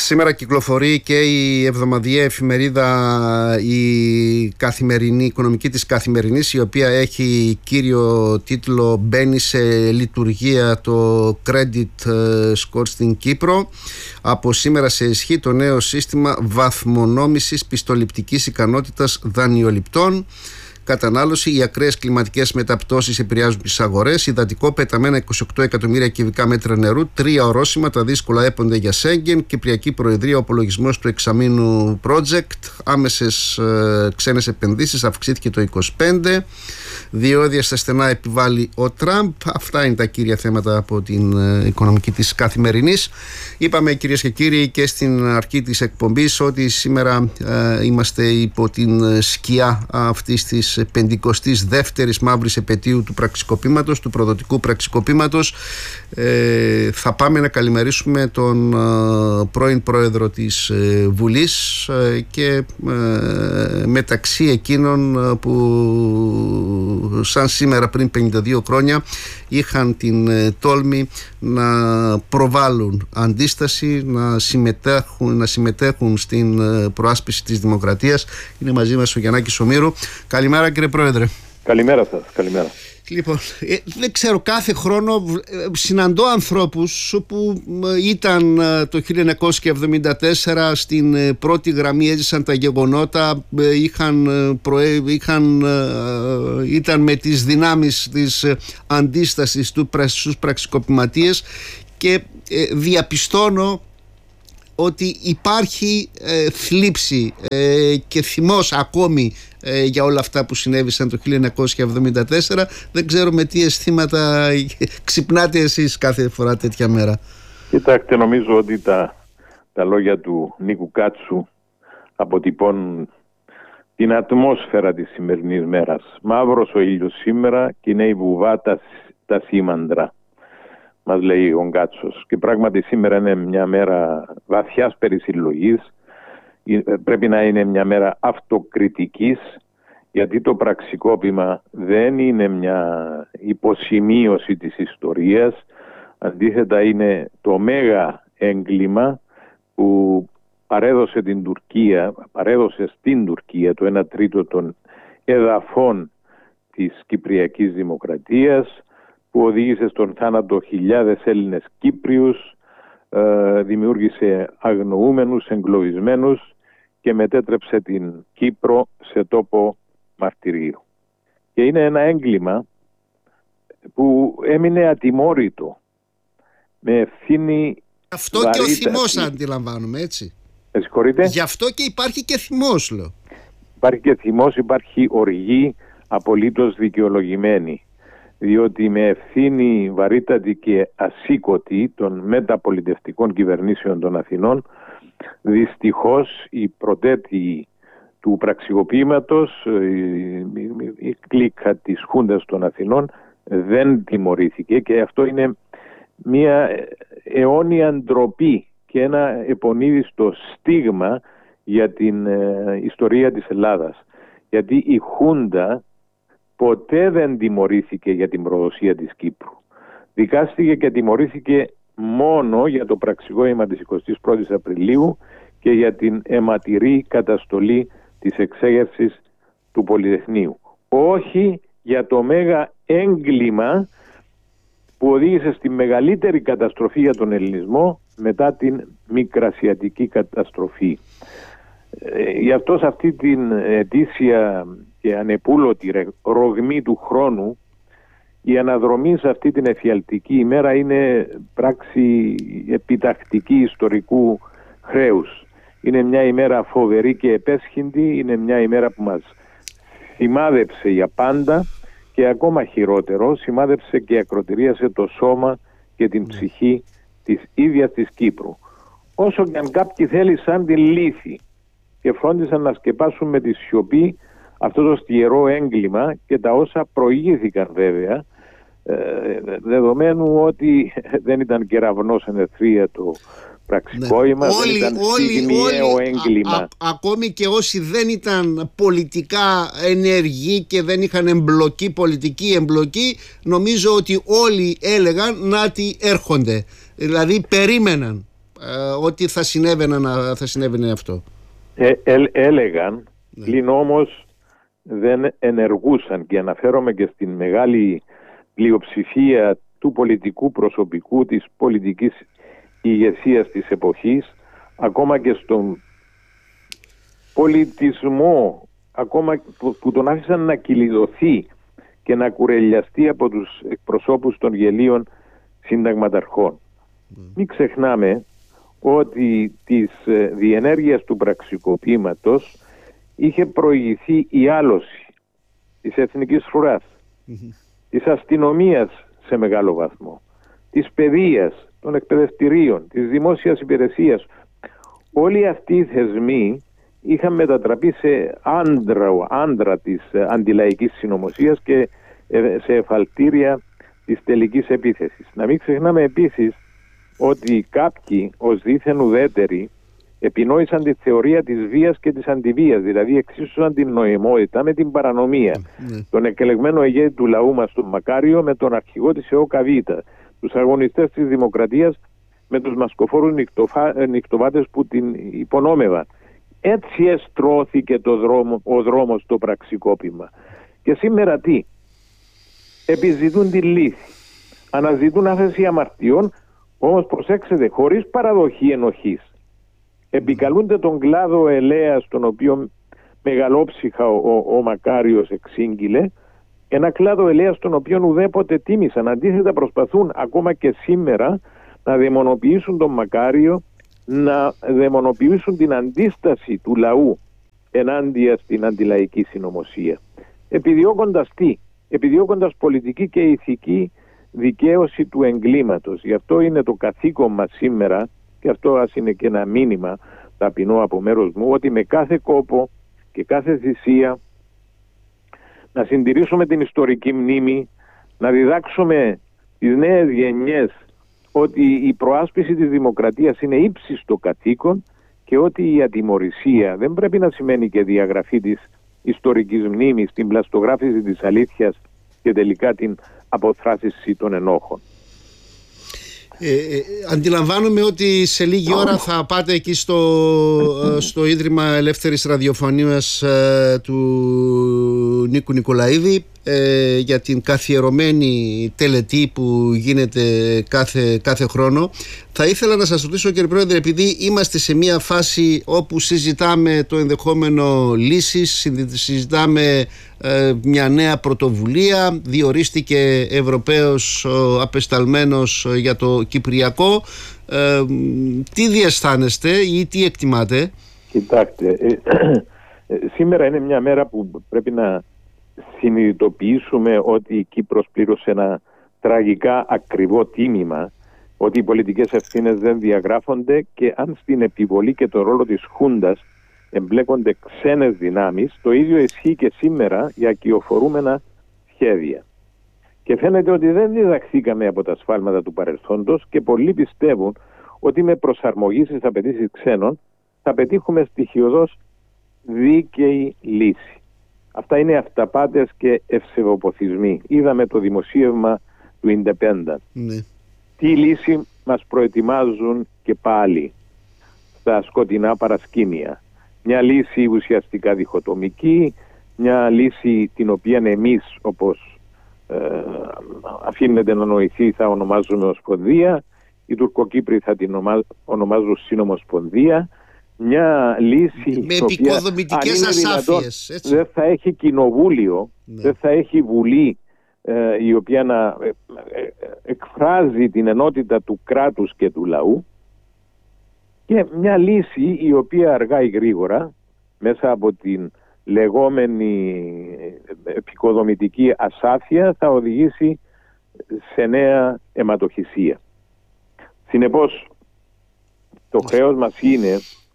Σήμερα κυκλοφορεί και η εβδομαδιαία εφημερίδα η καθημερινή, οικονομική της Καθημερινής, η οποία έχει κύριο τίτλο «Μπαίνει σε λειτουργία το credit score στην Κύπρο. Από σήμερα σε ισχύ το νέο σύστημα βαθμονόμησης πιστοληπτικής ικανότητας δανειοληπτών. Κατανάλωση, οι ακραίες κλιματικές μεταπτώσεις επηρεάζουν τις αγορές. Υδατικό, πεταμένα 28 εκατομμύρια κυβικά μέτρα νερού. 3 ορόσημα, τα δύσκολα έπονται για Σέγγεν. Κυπριακή Προεδρία, ο απολογισμός του εξαμήνου project. Άμεσες ξένες επενδύσεις, αυξήθηκε το 25. Διόδια στα στενά επιβάλλει ο Τραμπ. Αυτά είναι τα κύρια θέματα από την οικονομική της Καθημερινής. Είπαμε, κυρίες και κύριοι, και στην αρχή της εκπομπής ότι σήμερα είμαστε υπό την σκιά αυτής της 52ης μαύρης επετείου του πραξικοπήματος, του προδοτικού πραξικοπήματος. Θα πάμε να καλημερίσουμε τον πρώην πρόεδρο της Βουλής και μεταξύ εκείνων που σαν σήμερα πριν 52 χρόνια είχαν την τόλμη να προβάλλουν αντίσταση, να συμμετέχουν στην προάσπιση της δημοκρατίας. Είναι μαζί μας ο Γιαννάκης Ομήρου. Καλημέρα, κύριε Πρόεδρε. Καλημέρα σας, καλημέρα. Λοιπόν, δεν ξέρω, κάθε χρόνο συναντώ ανθρώπους που ήταν το 1974 στην πρώτη γραμμή, έζησαν τα γεγονότα, ήταν με τις δυνάμεις της αντίστασης στους πραξικοπηματίες, και διαπιστώνω ότι υπάρχει θλίψη και θυμός ακόμη για όλα αυτά που συνέβησαν το 1974. Δεν ξέρω με τι αισθήματα ξυπνάτε εσείς κάθε φορά τέτοια μέρα. Κοιτάξτε, νομίζω ότι τα λόγια του Νίκου Κάτσου αποτυπώνουν την ατμόσφαιρα της σημερινής μέρας. Μαύρος ο ήλιος σήμερα και είναι η βουβά τα σήμαντρα, μας λέει ο Γκάτσος. Και πράγματι σήμερα είναι μια μέρα βαθιάς περισυλλογής. Πρέπει να είναι μια μέρα αυτοκριτικής, γιατί το πραξικόπημα δεν είναι μια υποσημείωση της ιστορίας. Αντίθετα, είναι το μέγα έγκλημα που παρέδωσε στην Τουρκία το 1/3 των εδαφών της Κυπριακής Δημοκρατίας, που οδήγησε στον θάνατο χιλιάδες Έλληνες Κύπριους, δημιούργησε αγνοούμενους, εγκλωβισμένους και μετέτρεψε την Κύπρο σε τόπο μαρτυρίου. Και είναι ένα έγκλημα που έμεινε ατιμόρυτο, με ευθύνη αυτό βαρύτατη. Και ο θυμός, αντιλαμβάνομαι, έτσι. Συγχωρείτε. Γι' αυτό και υπάρχει και θυμός, λέω. Υπάρχει και θυμός, υπάρχει οργή απολύτως δικαιολογημένη. Διότι με ευθύνη βαρύτατη και ασήκωτη των μεταπολιτευτικών κυβερνήσεων των Αθηνών, δυστυχώς η πρωτέτη του πραξικοπήματος, η κλίκα της Χούντας των Αθηνών, δεν τιμωρήθηκε, και αυτό είναι μια αιώνια ντροπή και ένα επονίδιστο στίγμα για την ιστορία της Ελλάδας. Γιατί η Χούντα ποτέ δεν τιμωρήθηκε για την προδοσία της Κύπρου. Δικάστηκε και τιμωρήθηκε μόνο για το πραξικόπημα της 21ης Απριλίου και για την αιματηρή καταστολή της εξέγερσης του Πολυτεχνείου. Όχι για το μέγα έγκλημα που οδήγησε στη μεγαλύτερη καταστροφή για τον ελληνισμό μετά την Μικρασιατική καταστροφή. Γι' αυτό σε αυτή την ετήσια και ανεπούλωτη ρογμή του χρόνου, η αναδρομή σε αυτή την εφιαλτική ημέρα είναι πράξη επιτακτική ιστορικού χρέους. Είναι μια ημέρα φοβερή και επέσχυντη, είναι μια ημέρα που μας σημάδεψε για πάντα, και ακόμα χειρότερο, σημάδεψε και ακροτηρίασε το σώμα και την ψυχή της ίδιας της Κύπρου. Όσο και αν κάποιοι θέλησαν την λύθη και φρόντισαν να σκεπάσουν με τη σιωπή αυτό το στιγερό έγκλημα και τα όσα προηγήθηκαν, βέβαια, δεδομένου ότι δεν ήταν κεραυνός εν ευθεία το πραξικόπημα, δεν ήταν στιγμιαίο έγκλημα. Ακόμη και όσοι δεν ήταν πολιτικά ενεργοί και δεν είχαν πολιτική εμπλοκή, νομίζω ότι όλοι έλεγαν να τι έρχονται. Δηλαδή περίμεναν ότι θα συνέβαινε αυτό. Έλεγαν, πλην όμως δεν ενεργούσαν, και αναφέρομαι και στην μεγάλη πλειοψηφία του πολιτικού προσωπικού, της πολιτικής ηγεσίας της εποχής, ακόμα και στον πολιτισμό, ακόμα που τον άφησαν να κυλιδωθεί και να κουρελιαστεί από τους εκπροσώπους των γελίων συνταγματαρχών. Μην ξεχνάμε ότι της διενέργειας του πραξικοπήματος είχε προηγηθεί η άλωση της εθνικής φρουράς, της αστυνομίας σε μεγάλο βαθμό, της παιδείας, των εκπαιδευτηρίων, της δημόσιας υπηρεσίας. Όλοι αυτοί οι θεσμοί είχαν μετατραπεί σε άντρα της αντιλαϊκής συνωμοσίας και σε εφαλτήρια της τελικής επίθεσης. Να μην ξεχνάμε επίσης ότι κάποιοι ως δίθεν ουδέτεροι επινόησαν τη θεωρία της βίας και της αντιβίας, δηλαδή εξίσωσαν την νοημότητα με την παρανομία. Τον εκλεγμένο ηγέτη του λαού μας, τον Μακάριο, με τον αρχηγό της ΕΟΚΑΒ, τους αγωνιστές της Δημοκρατίας με τους μασκοφόρους νυχτοβάτες που την υπονόμευαν. Έτσι εστρώθηκε ο δρόμος στο πραξικόπημα. Και σήμερα τι? Επιζητούν τη λύθη. Αναζητούν άφεση αμαρτιών, όμως προσέξτε, χωρίς παραδοχή ενοχής. Επικαλούνται τον κλάδο ελέας, τον οποίο μεγαλόψυχα ο Μακάριος εξήγηλε, ένα κλάδο ελέας τον οποίο ουδέποτε τίμησαν. Αντίθετα προσπαθούν ακόμα και σήμερα να δαιμονοποιήσουν τον Μακάριο, να δαιμονοποιήσουν την αντίσταση του λαού ενάντια στην αντιλαϊκή συνωμοσία. Επιδιώκοντας τι? Επιδιώκοντας πολιτική και ηθική δικαίωση του εγκλήματος. Γι' αυτό είναι το καθήκον μας σήμερα, και αυτό ας είναι και ένα μήνυμα ταπεινό από μέρος μου, ότι με κάθε κόπο και κάθε θυσία να συντηρήσουμε την ιστορική μνήμη, να διδάξουμε τις νέες γενιές ότι η προάσπιση της δημοκρατίας είναι ύψιστο καθήκον και ότι η ατιμωρησία δεν πρέπει να σημαίνει και διαγραφή της ιστορικής μνήμης, την πλαστογράφηση της αλήθειας και τελικά την αποθράσιση των ενόχων. Αντιλαμβάνομαι ότι σε λίγη ώρα θα πάτε εκεί στο Ίδρυμα Ελεύθερης Ραδιοφωνίας του Νίκου Νικολαίδη για την καθιερωμένη τελετή που γίνεται κάθε χρόνο. Θα ήθελα να σας ρωτήσω, κύριε Πρόεδρε, επειδή είμαστε σε μια φάση όπου συζητάμε το ενδεχόμενο λύσης, συζητάμε μια νέα πρωτοβουλία, διορίστηκε Ευρωπαίος απεσταλμένος για το Κυπριακό, τι διαισθάνεστε ή τι εκτιμάτε? Κοιτάξτε, σήμερα είναι μια μέρα που πρέπει να συνειδητοποιήσουμε ότι η Κύπρος πλήρωσε ένα τραγικά ακριβό τίμημα, ότι οι πολιτικές ευθύνες δεν διαγράφονται και αν στην επιβολή και το ρόλο της Χούντας εμπλέκονται ξένες δυνάμεις, το ίδιο ισχύει και σήμερα για κυοφορούμενα σχέδια. Και φαίνεται ότι δεν διδαχθήκαμε από τα σφάλματα του παρελθόντος και πολλοί πιστεύουν ότι με προσαρμογή στις απαιτήσεις ξένων θα πετύχουμε στοιχειωδώς δίκαιη λύση. Αυτά είναι αυταπάτες και ευσεβοποθισμοί. Είδαμε το δημοσίευμα του Independent. Τι λύση μας προετοιμάζουν και πάλι στα σκοτεινά παρασκήνια? Μια λύση ουσιαστικά διχοτομική, μια λύση την οποία εμείς, όπως αφήνεται να νοηθεί, θα ονομάζουμε Ομοσπονδία, οι Τουρκοκύπροι θα την ονομάζουν Συνομοσπονδία. Μια λύση με επικοδομητικές ασάφειες, δεν θα έχει κοινοβούλιο, δεν θα έχει βουλή η οποία να εκφράζει την ενότητα του κράτους και του λαού, και μια λύση η οποία αργά ή γρήγορα μέσα από την λεγόμενη επικοδομητική ασάφεια θα οδηγήσει σε νέα αιματοχυσία. Συνεπώς το χρέος μας είναι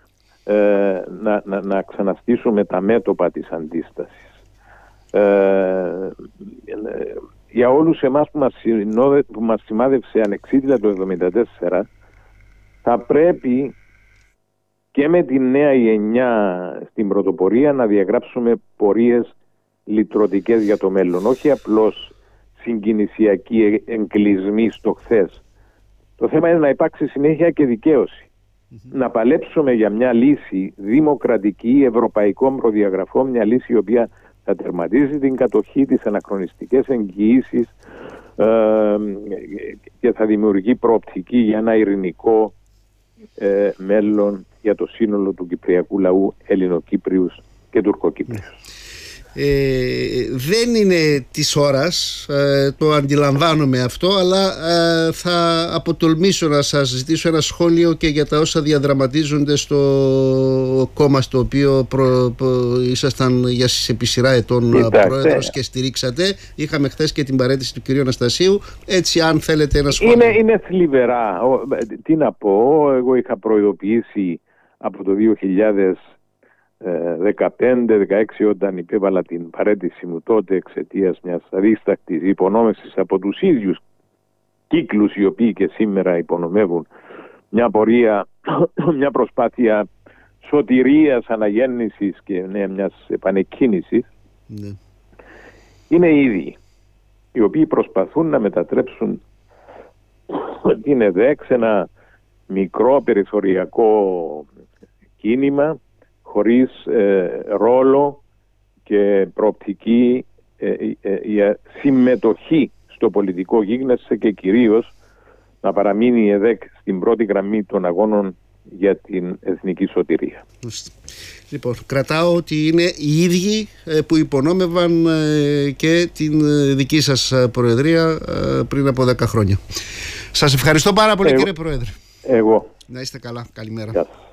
να ξαναστήσουμε τα μέτωπα της αντίστασης. Για όλους εμάς που μας σημάδευσε ανεξίτηλα το 1974, θα πρέπει και με τη νέα γενιά στην πρωτοπορία να διαγράψουμε πορείες λυτρωτικές για το μέλλον, όχι απλώς συγκινησιακοί εγκλισμοί στο χθες. Το θέμα είναι να υπάρξει συνέχεια και δικαίωση. να παλέψουμε για μια λύση δημοκρατική, ευρωπαϊκών προδιαγραφών, μια λύση η οποία θα τερματίζει την κατοχή, τις αναχρονιστικές εγγυήσεις και θα δημιουργεί προοπτική για ένα ειρηνικό μέλλον για το σύνολο του κυπριακού λαού, Ελληνοκύπριους και Τουρκοκύπριους. Δεν είναι της ώρας, το αντιλαμβάνομαι αυτό, αλλά θα αποτολμήσω να σας ζητήσω ένα σχόλιο και για τα όσα διαδραματίζονται στο κόμμα στο οποίο ήσασταν για επί σειρά ετών πρόεδρος και στηρίξατε. Είχαμε χθες και την παρέτηση του κυρίου Αναστασίου. Έτσι, αν θέλετε ένα σχόλιο. Είναι θλιβερά. Τι να πω, εγώ είχα προειδοποιήσει από το 2015-16 όταν υπέβαλα την παρέτηση μου τότε εξαιτίας μιας αδίστακτης υπονόμευσης από τους ίδιους κύκλους οι οποίοι και σήμερα υπονομεύουν μια πορεία, μια προσπάθεια σωτηρίας, αναγέννησης και μιας επανεκκίνησης. Είναι οι ίδιοι οι οποίοι προσπαθούν να μετατρέψουν την ΕΔΕΚ σε ένα μικρό περιθωριακό κίνημα χωρίς ρόλο και προοπτική για συμμετοχή στο πολιτικό γίγνεσθε και κυρίως να παραμείνει η ΕΔΕΚ στην πρώτη γραμμή των αγώνων για την εθνική σωτηρία. Λοιπόν, κρατάω ότι είναι οι ίδιοι που υπονόμευαν και την δική σας προεδρία πριν από 10 χρόνια. Σας ευχαριστώ πάρα πολύ, κύριε Πρόεδρε. Εγώ. Να είστε καλά. Καλημέρα. Γεια σας.